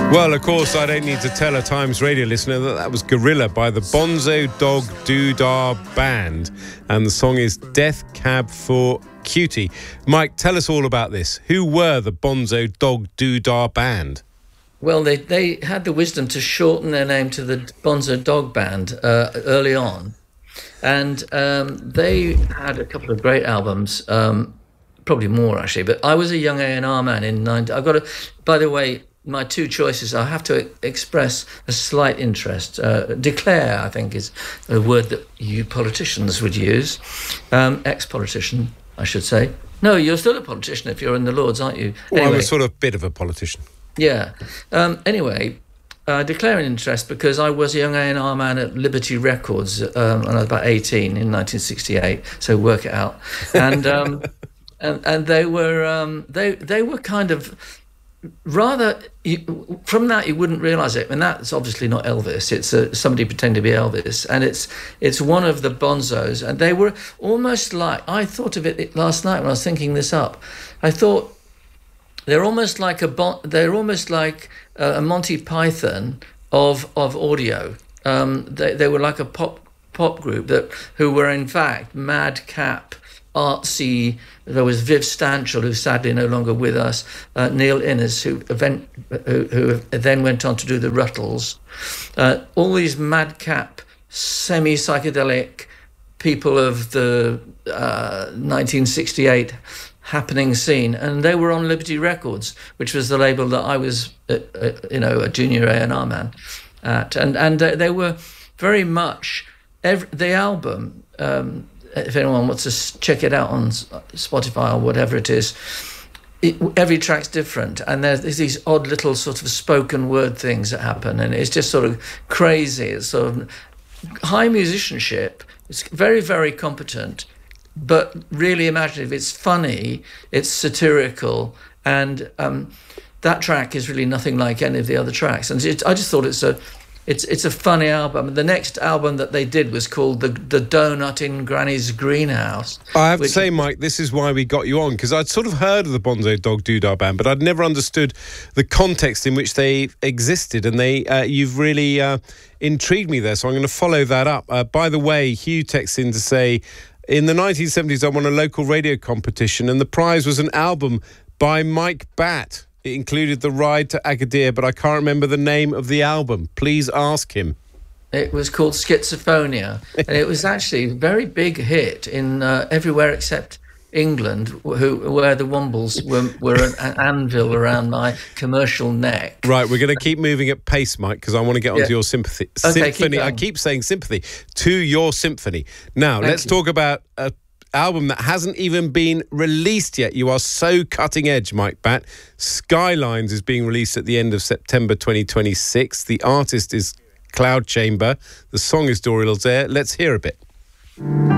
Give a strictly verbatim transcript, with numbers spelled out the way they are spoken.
Well, of course, I don't need to tell a Times Radio listener that that was Gorilla by the Bonzo Dog Doodah Band, and the song is Death Cab for Cutie. Mike, tell us all about this. Who were the Bonzo Dog Doodah Band? Well, they, they had the wisdom to shorten their name to the Bonzo Dog Band uh, early on, and um, they had a couple of great albums, um, probably more actually, but I was a young A and R man in ninety. I've got to, by the way, my two choices, I have to express a slight interest. Uh, declare, I think, is a word that you politicians would use. Um, ex-politician, I should say. No, you're still a politician if you're in the Lords, aren't you? Well, anyway, I'm a sort of bit of a politician. Yeah. Um, anyway, uh, declare an interest because I was a young A and R man at Liberty Records um, when I was about eighteen in nineteen sixty-eight, so work it out. And um, and, and they were um, they they were kind of... Rather, you, from that you wouldn't realise it. And that's obviously not Elvis. It's a, somebody pretending to be Elvis, and it's it's one of the Bonzos. And they were almost like, I thought of it last night when I was thinking this up. I thought they're almost like a bon, they're almost like a, a Monty Python of of audio. Um, they they were like a pop pop group that who were in fact madcap, artsy. There was Viv Stanchel, who's sadly no longer with us, uh, Neil Innes, who, event, who, who then went on to do the Ruttles. Uh, all these madcap, semi-psychedelic people of the uh, nineteen sixty-eight happening scene, and they were on Liberty Records, which was the label that I was, uh, uh, you know, a junior A and R man at, and and uh, they were very much every, the album. Um, If anyone wants to check it out on Spotify or whatever it is, it, every track's different, and there's, there's these odd little sort of spoken word things that happen, and it's just sort of crazy. It's sort of high musicianship. It's very, very competent, but really imaginative. It's funny. It's satirical, and um, that track is really nothing like any of the other tracks. And it, I just thought it's a It's it's a funny album. The next album that they did was called The The Donut in Granny's Greenhouse. I have to say, Mike, this is why we got you on, because I'd sort of heard of the Bonzo Dog Doodah Band, but I'd never understood the context in which they existed, and they uh, you've really uh, intrigued me there, so I'm going to follow that up. Uh, by the way, Hugh texts in to say, in the nineteen seventies, I won a local radio competition, and the prize was an album by Mike Batt. It included The Ride to Agadir, but I can't remember the name of the album. Please ask him. It was called Schizophonia, and it was actually a very big hit in uh, everywhere except England, who, where the Wombles were, were an, an anvil around my commercial neck. Right, we're going to keep moving at pace, Mike, because I want to get onto yeah. your sympathy. Okay, symphony. keep I keep saying sympathy. To your symphony. Now, Thank let's you. talk about a album that hasn't even been released yet. You are so cutting edge, Mike Batt. Skylines is being released at the end of September twenty twenty-six. The artist is Cloud Chamber. The song is Dorian Lazaire. Let's hear a bit.